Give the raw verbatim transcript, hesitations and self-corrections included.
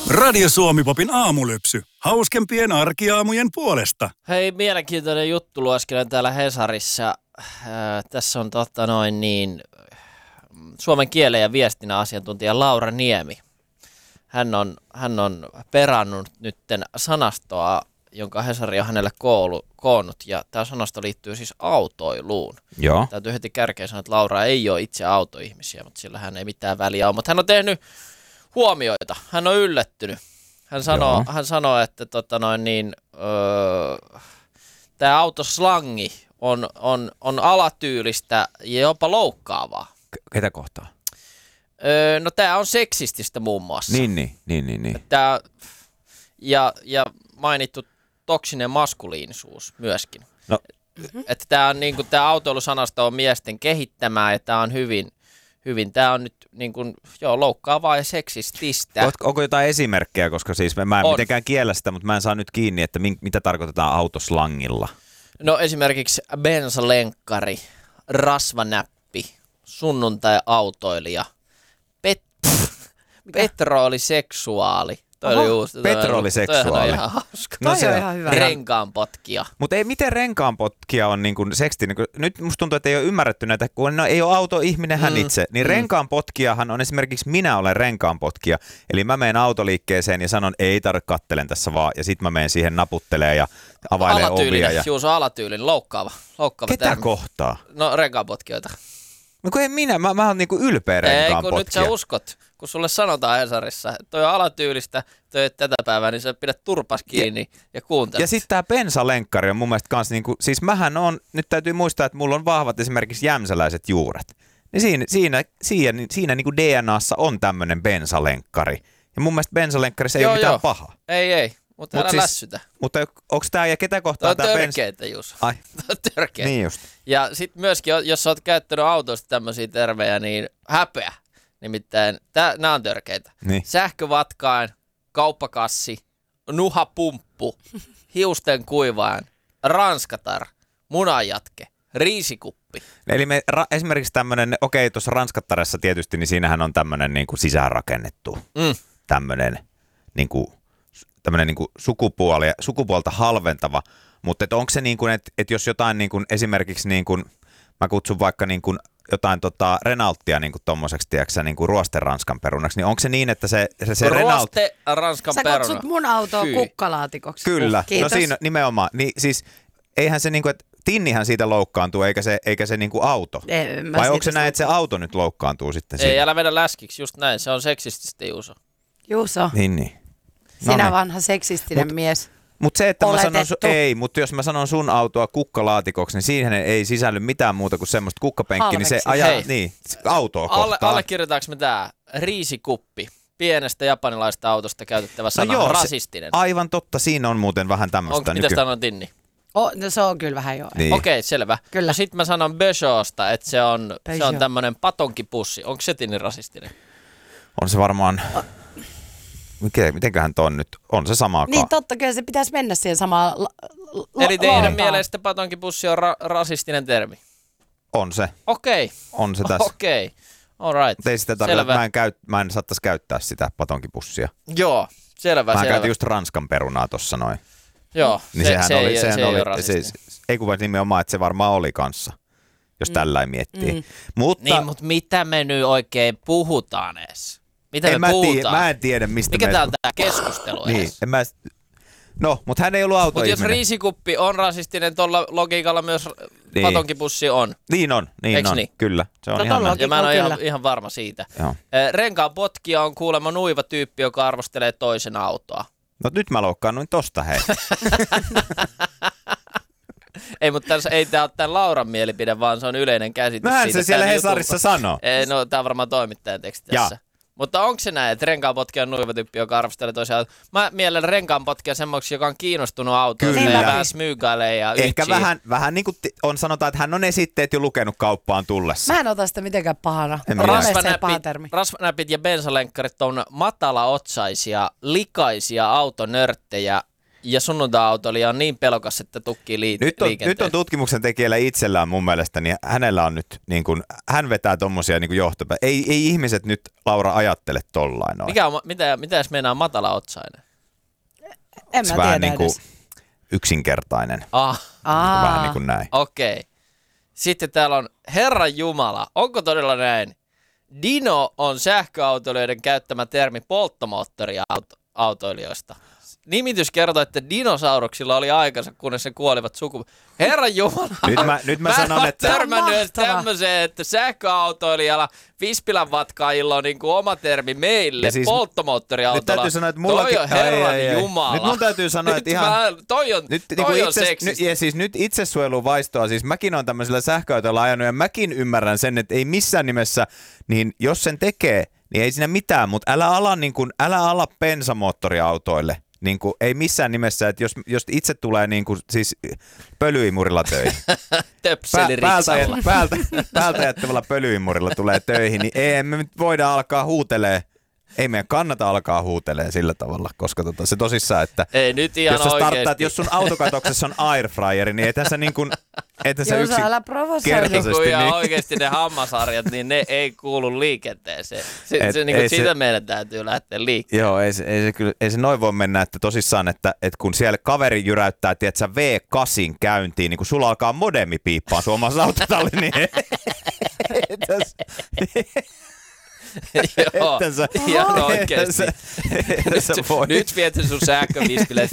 Radio Suomi-popin aamulypsy. Hauskempien arkiaamujen puolesta. Hei, mielenkiintoinen juttu lueskelen täällä Hesarissa. Äh, tässä on totta noin niin suomen kielen ja viestinnän asiantuntija Laura Niemi. Hän on, hän on perannut nytten sanastoa, jonka Hesari on hänelle koulu, koonnut. Ja tämä sanasto liittyy siis autoiluun. Joo. Täytyy heti kärkeen sanoa, että Laura ei ole itse autoihmisiä, mutta sillä hän ei mitään väliä ole. Mutta hän on tehnyt huomioita. Hän on yllättynyt. Hän sanoo, hän sanoo että tota noin niin, öö, tämä autoslangi on, on, on alatyylistä ja jopa loukkaavaa. Ketä kohtaa? Öö, no tämä on seksististä muun muassa. Niin, niin, niin, niin. niin. Tää, ja, ja mainittu toksinen maskuliinisuus myöskin. No. Että tämä on niinku, tämä autoilusanasto on miesten kehittämää ja tämä on hyvin, hyvin, tämä on nyt niin kuin, joo, loukkaavaa ja seksististä. Onko jotain esimerkkejä, koska siis mä en on. mitenkään kiellä sitä, mutta mä en saa nyt kiinni, että min, mitä tarkoitetaan autoslangilla. No esimerkiksi bensalenkkari, rasvanäppi, sunnuntai-autoilija, pet- petroliseksuaali. Toi oli uusi. Petroliseksuaali. Toi on ihan hauska. No se on ihan hyvä. Renkaanpotkija. Mutta ei, miten renkaanpotkija on niin kuin seksti? Niin kuin, nyt musta tuntuu, että ei ole ymmärretty näitä, kun no, ei ole autoihminen hän mm. itse. Niin mm. renkaanpotkijahan on esimerkiksi minä olen renkaanpotkija. Eli mä menen autoliikkeeseen ja sanon, ei tarvitse, kattelen tässä vaan. Ja sit mä menen siihen naputtelee ja availee ovia. Ja... Juuso alatyylinen, loukkaava. loukkaava Ketä termi. kohtaa? No renkaanpotkijoita. No kun ei minä, mä, mä oon niinku ylpeä renkaanpotkija. Ei, kun nyt sä uskot, kun sulle sanotaan Hesarissa, että toi on alatyylistä, toi ei tätä päivää, niin sä pidät turpas kiinni ja, ja kuuntelet. Ja sitten tää bensalenkkari on mun mielestä kans niinku, siis mähän on, nyt täytyy muistaa, että mulla on vahvat esimerkiksi jämsäläiset juuret. Niin siinä, siinä, siinä, siinä niinku D N A:ssa on tämmönen bensalenkkari. Ja mun mielestä bensalenkkarissa ei joo, ole mitään joo. pahaa. Ei, ei. Mutta Mut älä siis, lässytä. Mutta onko tää ja ketä kohtaa Tämä tää on bens... törkeitä, Juuso. Ai. Tämä on törkeitä. Niin just. Ja sit myöskin, jos sä oot käyttänyt autosta tämmöisiä tervejä, niin häpeä. Nimittäin, nämä on törkeitä. Niin. Sähkövatkain, kauppakassi, nuhapumppu, hiusten kuivaajan, ranskatar, munanjatke, riisikuppi. Eli me, ra, esimerkiksi tämmönen, okei tuossa ranskattaressa tietysti, niin siinähän on tämmönen niinku sisäänrakennettu, Mm. tämmönen niinku... tämmöinen niin sukupuoli, sukupuolta halventava, mutta onko se niin kuin, että et jos jotain niin kuin, esimerkiksi niin kuin, mä kutsun vaikka niin kuin, jotain tota Renaultia niin kuin tommoseksi, tiedätkö niin kuin ruosten ranskan perunaksi, niin onko se niin, että se, se, se Renault... Ruoste ranskan Sä peruna. kutsut mun autoa Hyi. kukkalaatikoksi. Kyllä, Kiitos. no siinä nimenomaan, niin siis eihän se niin kuin, että tinnihän siitä loukkaantuu, eikä se, eikä se niin kuin auto. Ei, Vai onko se näin, että se auto nyt loukkaantuu sitten Ei, siinä? älä vedä läskiksi, just näin, se on seksististä, Juuso. Juuso, Niin, niin. sinä niin. vanha seksistinen Mut- mies. Mutta se, että mä sanon, Oletettu. su- ei, mutta jos mä sanon sun autoa kukkalaatikoksi, niin siihen ei sisälly mitään muuta kuin semmoista kukkapenkkiä, niin se Halveksi. ajaa, Hei. niin, autoa Alle, kohtaan. allekirjoitaanko me tää? Riisikuppi. Pienestä japanilaista autosta käytettävä sana. joo, se- rasistinen. Aivan totta, siinä on muuten vähän tämmöistä. Onko, mitä sanoin Tinni? Oh, no se on kyllä vähän jo. Niin. Okei, selvä. Kyllä. No sit mä sanon Peugeotsta, että se on, se on Peugeot. tämmönen patonkipussi. Onko se Tinni rasistinen? On se varmaan, mikä, mitenköhän ton nyt, on se sama Niin totta, kyllä se pitäisi mennä siihen samaan la- la- Eli teidän lampaan. mielestä patonkipussi on ra- rasistinen termi? On se, Okei, on se tässä. okei. All right. Mutta ei sitä tarkoita, Selvä. että mä en, käy, mä en saattaisi käyttää sitä patonkipussia. Joo, selvä, Mä selvä. käytin just ranskan perunaa tossa noin. Joo, Niin se, sehän se, oli, ei, sehän se ei oli, ole rasistinen. se, ei kun nimenomaan, että se varmaan oli kanssa, jos mm. tällä miettii. Mm. Mutta, Niin, mutta mitä me nyt oikein puhutaan edes? Mitä en me mä, tiedä, puhutaan? mä en tiedä, mistä Mikä me... tää on tää keskustelu Niin, edes? en mä... No, mutta hän ei ollut Mutta jos autoihminen. riisikuppi on rasistinen, tuolla logiikalla myös Niin. patonkipussi on. Niin on, niin Eiks on, niin? kyllä. Se on No ihan tolla- näin. Ja mä en ole Kyllä. ihan, ihan varma siitä. Joo. Eh, Renkaan potkija on kuulemma nuiva tyyppi, joka arvostelee toisen autoa. No nyt mä loukkaannuin tosta, hei. Ei, mutta tässä, ei tämä ole tämän Lauran mielipide, vaan se on yleinen käsitys Nähän siitä. se siellä Tän Hesarissa jutun- sanoo. Ei, no tämä on varmaan toimittajan teksti Jaa. tässä. Mutta onko se näin, että renkaanpotkija on nuiva tyyppi, joka arvostelee toisen autoa? Mä mielen renkaanpotkija semmoiksi, joka on kiinnostunut autoista Kyllä. ja vähän smyykäilee ja Ehkä ytsii. vähän, vähän niin kuin on sanotaan, että hän on esitteet jo lukenut kauppaan tullessa. Mä en ota sitä mitenkään pahana. En minä. Rasva paha Rasvanäpit, termi. rasvanäpit ja bensalenkkarit on matalaotsaisia, likaisia autonörttejä, ja sunnuntai-autoilija on niin pelokas, että tukkii liit- Nyt on, liikenteen. nyt on tutkimuksen tekijällä itsellään mun mielestä, niin hänellä on nyt, niin kuin, hän vetää tommosia niin johtopä. Ei, ei ihmiset nyt, Laura, ajattele tollain noin. Mikä on, mitä, mitä jos meinaa matala-otsainen? En mä Vähän tiedä niin kuin edes. yksinkertainen. Ah, Aa. Vähän niin kuin näin. okei. Okay. Sitten täällä on Herran Jumala. Onko todella näin? Dino on sähköautoilijoiden käyttämä termi polttomoottoriautoilijoista. Nimitys kertoo, että dinosauruksilla oli aikansa, kunnes ne kuolivat suku. Herran Jumala. Nyt mä, nyt mä Mä en sanon, ole että törmännyt edes Mahtavaa. tämmöiseen, että sähköautoilijalla, Vispilän vatkaajilla on niinku oma termi meille, Ja siis- polttomoottoriautolla. nyt täytyy sanoa, että mullakin... Toi on Herran Ai, ai, ai. Jumala. Nyt mun täytyy sanoa, että Nyt ihan... mä, toi on, Nyt, toi niin kuin on itse, seksistä. nyt, ja siis nyt itsesuojelun vaistoa, siis mäkin on tämmöisellä sähköautolla ajanut ja mäkin ymmärrän sen, että ei missään nimessä, niin jos sen tekee, niin ei siinä mitään, mutta älä ala, niin kuin, älä ala bensamoottoriautoille. Niin kuin, ei missään nimessä, että jos, jos itse tulee niin kuin, siis pölyimurilla töihin, Pä, Töpseliriksalla. päältä, päältä, päältä jättävällä pölyimurilla tulee töihin, niin ei me nyt voida alkaa huutelee. Ei meidän kannata alkaa huutelee sillä tavalla, koska tota, se tosissaan, että Ei nyt ihan jos sä starttaat, oikeesti. jos sun autokatoksessa on airfryeri, niin ei tässä niin kuin, ei tässä Joo, yksi älä provosoi. kertaisesti. Kun ihan Niin. oikeesti ne hammasarjat, niin ne ei kuulu liikenteeseen. Se, Et se, niin kuin ei se- siitä meidän täytyy lähteä liikkeelle. Joo, ei se, ei, se kyllä, ei se noin voi mennä, että tosissaan, että, että kun siellä kaveri jyräyttää, tiedätkö, V kahdeksan käyntiin, niin kun sulla alkaa modemi piippaa suomalaisessa autotalli, niin etäs, Joo, etäs, ihan oikeesti. etäs, etäs Nyt, voi. nyt viety sun sähkövispileet